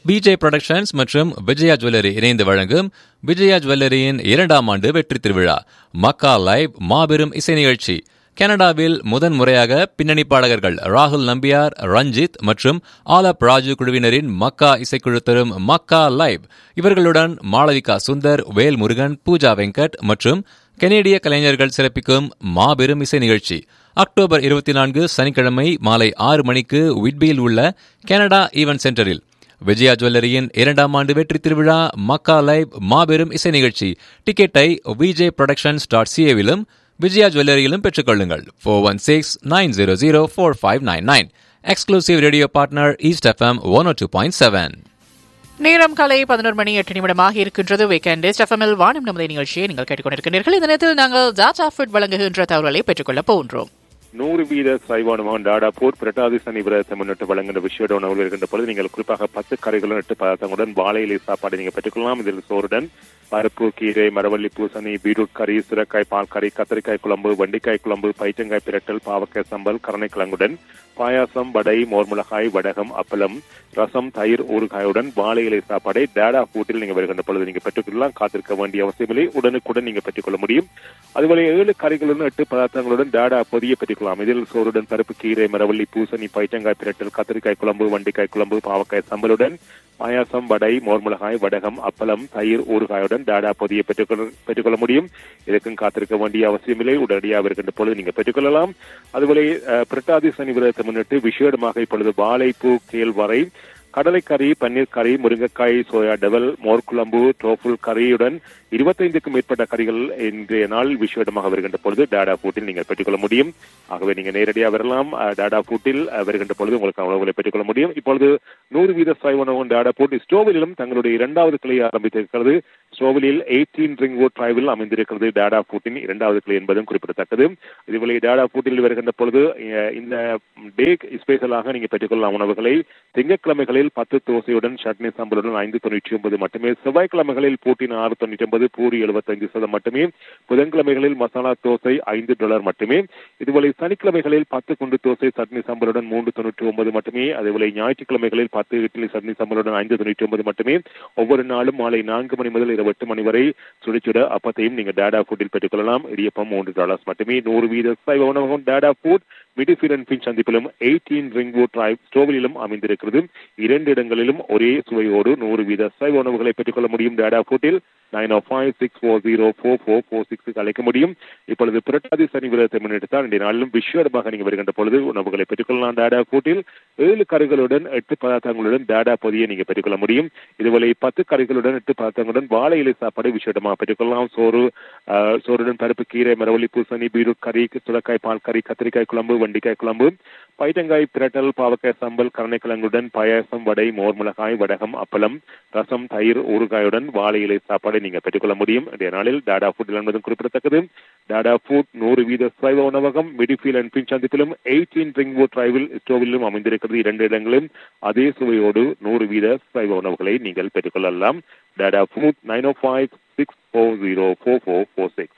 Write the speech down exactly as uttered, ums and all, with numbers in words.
PJ productions மற்றும் Vijaya jewellery இணைந்து வழங்கும் விஜயா ஜுவல்லரியின் இரண்டாம் ஆண்டு வெற்றி திருவிழா மக்கா லைவ் மாபெரும் இசை நிகழ்ச்சி. கனடாவில் முதன் முறையாக பின்னணி பாடகர்கள் ராகுல் நம்பியார், ரஞ்சித் மற்றும் ஆலப் ராஜு குழுவினரின் மக்கா இசைக்குழு தரும் மக்கா லைவ். இவர்களுடன் மாளவிகா சுந்தர், வேல் முருகன், பூஜா வெங்கட் மற்றும் கனேடிய கலைஞர்கள் சிறப்பிக்கும் மாபெரும் இசை நிகழ்ச்சி அக்டோபர் இருபத்தி நான்கு சனிக்கிழமை மாலை ஆறு மணிக்கு விட்பியில் உள்ள கனடா ஈவென்ட் சென்டரில். விஜயா ஜுவல்லரியின் இரண்டாம் ஆண்டு வெற்றி திருவிழா மக்கா லைவ் மாபெரும் இசை நிகழ்ச்சி டிக்கெட்டை விஜே புரொடக்ஷன்ஸ் டாட் சிஏவிலும் விஜயா ஜுவல்லரியிலும் பெற்றுக்கொள்ளுங்கள். Four one six nine zero zero four five nine nine. Exclusive radio partner east FM one ஓ டூ பாயிண்ட் செவன். நேரம் காலை பதினோரு மணி எட்டு நிமிடமாக இருக்கின்றது. வீக்கெண்ட் எஃப்எம்எல் வானம் நமது நிகழ்ச்சியை நீங்கள் கேட்டுக்கொண்டிருக்கிறீர்கள். இந்த நேரத்தில் நாங்கள் டாடா ஃபுட் வழங்குகின்ற தகவல்களை பெற்றுக்கொள்ளப் போகின்றோம். நூறு வீத சைவானுமான டாடா போர்ட் பிரட்டாதி சனி விரதத்தை முன்னிட்டு வழங்குகின்ற விஷயோட உணவு இருக்கின்ற பொழுது நீங்கள் குறிப்பாக பத்து கரைகளும் எட்டு பதார்த்தங்களுடன் வாழை இலை சாப்பாடு நீங்கள் பெற்றுக்கொள்ளலாம். இதில் சோறுடன் பருப்பு, கீரை, மரவள்ளி, பூசணி, பீட்ரூட் கறி, சுரக்காய் பால் கறி, கத்திரிக்காய் குழம்பு, வண்டிக்காய் குழம்பு, பைத்தங்காய் பிரட்டல், பாவக்காய் சம்பல், கருணைக்கிழங்குடன் பாயாசம், வடை, மோர்முளகாய், வடகம், அப்பளம், ரசம், தயிர், ஊறுகாயுடன் வாழை இலை சாப்பாடை டாடா ஃபுட்டில் நீங்கள் வருகின்ற பொழுது நீங்கள் பெற்றுக்கொள்ளலாம். காத்திருக்க வேண்டிய அவசியமில்லை, உடனுக்குடன் நீங்கள் பெற்றுக்கொள்ள முடியும். அதுபோல ஏழு கறிகளுடன் எட்டு பதார்த்தங்களுடன் டாடா பொதியை பெற்றுக்கொள்ளலாம். இதில் சோறுடன் பருப்பு, கீரை, மரவள்ளி, பூசணி, பைத்தங்காய் பிரட்டல், கத்திரிக்காய் குழம்பு, வண்டிக்காய் குழம்பு, பாவக்காய் சம்பலுடன் பாயாசம், வடை, மோர்முளகாய், வடகம், அப்பளம், தயிர், ஊறுகாயுடன் டாடா பொதியை பெற்றுக்கொள்ள பெற்றுக்கொள்ள முடியும். இதற்கும் காத்திருக்க வேண்டிய அவசியமில்லை, உடனடியாக இருக்கின்ற பொழுது நீங்கள் பெற்றுக்கொள்ளலாம். அதுபோல பிரட்டாதி சனி விரதத்தை முன்னிட்டு விசேடமாக இப்பொழுது வாழைப்பூ கேழ்வரை, கடலைக்கறி, பன்னீர் கறி, முருங்கைக்காய், சோயா டெவல், மோர்குழம்பு, டோஃபுல் கறியுடன் இருபத்தைந்துக்கும் மேற்பட்ட கறிகள் இன்றைய நாள் விசேடமாக வருகின்ற பொழுது டாடா ஃபுட்டில் நீங்கள் பெற்றுக்கொள்ள முடியும். ஆகவே நீங்கள் நேரடியாக வரலாம். டாடா ஃபுட்டில் வருகின்ற பொழுது உங்களுக்கு உணவுகளை பெற்றுக்கொள்ள முடியும். இப்பொழுது நூறு வீத சாய் உணவு டாடா ஃபுட் ஸ்டோவிலும் தங்களுடைய இரண்டாவது கிளையை ஆரம்பித்திருக்கிறது. ஸ்டோவிலில் எயிட்டீன் ரிங்வுட் டிரைவில் அமைந்திருக்கிறது டாடா ஃபுட்டின் இரண்டாவது கிளை என்பதும் குறிப்பிடத்தக்கது. இதுவரை டாடா ஃபுட்டில் வருகின்ற பொழுது இந்த டே ஸ்பெஷலாக நீங்கள் பெற்றுக்கொள்ளலாம் உணவுகளை. திங்கட்கிழமைகளில் பத்து தோசையுடன் சட்னி சாம்பலுடன் ஐந்து தொண்ணூற்றி ஒன்பது மட்டுமே. செவ்வாய்க்கிழமைகளில் பூட்டின் ஆறு தொண்ணூற்றி ஒன்பது, பூரி எழுபத்தைந்து சதம் மட்டுமே. புதன்கிழமைகளில் மசாலா தோசை ஐந்து டாலர் மட்டுமே. இதுவரை சனிக்கிழமைகளில் பத்து குண்டு தோசை சட்னி சாம்பலுடன் மூன்று தொண்ணூற்றி ஒன்பது மட்டுமே. அதேபோல ஞாயிற்றுக்கிழமைகளில் பத்து இட்லி சட்னி சாம்பலுடன் ஐந்து தொண்ணூற்றி ஒன்பது மட்டுமே. ஒவ்வொரு நாளும் மாலை நான்கு மணி முதல் இருபது எட்டு மணி வரை சுடிச்சுட அப்பத்தையும் நீங்கள் டாடா ஃபுட்டில் பெற்றுக்கொள்ளலாம். இடியப்பம் மூன்று டாலர்ஸ் மட்டுமே. நூறு வீத சைவ உணவகம் Tata food மிடிஃபீல்ட் and bin சந்திப்பிலும் eighteen Ringwood drive ஸ்டோவிலும் அமைந்திருக்கிறது. இரண்டு இடங்களிலும் ஒரே சுவையோடு நூறு வீத சைவ உணவுகளை பெற்றுக்கொள்ள முடியும். டாடா ஃபுட்டில் நைன் ஓ five six four zero four four four சிக்ஸுக்கு அழைக்க முடியும். இப்பொழுது புரட்டாதி சனி விரதத்தை முன்னிட்டுத்தான் இன்றைய நாளிலும் விசேடமாக நீங்கள் வருகின்ற பொழுது உணவுகளை பெற்றுக்கொள்ளலாம். டாடா ஃபுட்டில் ஏழு கறிகளுடன் எட்டு பதார்த்தங்களுடன் டாடா பொதியை நீங்கள் பெற்றுக்கொள்ள முடியும். இதுவரை பத்து கறிகளுடன் எட்டு பதார்த்தங்களுடன் வாழை இலை சாப்பாடு விசேடமாக பெற்றுக்கொள்ளலாம். சோறு சோறுடன் பருப்பு, கீரை, மரவள்ளி, பூசணி, பீட்ரூட் கறி, சுரக்காய் பால் கறி, கத்திரிக்காய் குழம்பு, வண்டிக்காய் குழம்பு, பைத்தங்காய் பிரட்டல், பாவக்காய் சம்பல், கருணைக்கிழங்குடன் பாயாசம், வடை, மோர்முளகாய், வடகம், அப்பளம், ரசம், தயிர், ஊறுகாயுடன் வாழை இலை சாப்பாடு நீங்கள் பெற்றுக்கொள்ள முடியும். இன்றைய நாளில் டாடா ஃபுட் என்பதும் குறிப்பிடத்தக்கது. டாடா ஃபுட் நூறு வீத சைவ உணவகம் மிடிஃபீல்ட் அண்ட் பின் சந்திப்பிலும் எயிட்டீன் ரிங்வுட் டிரைவில் ஸ்டோவிலும் அமைந்திருக்கிறது. இரண்டு இடங்களும் அதே சுவையோடு நூறு வீத சைவ உணவுகளை நீங்கள் பெற்றுக்கொள்ளலாம். டாடா ஃபுட் நைன் ஓ five six four zero four four four six.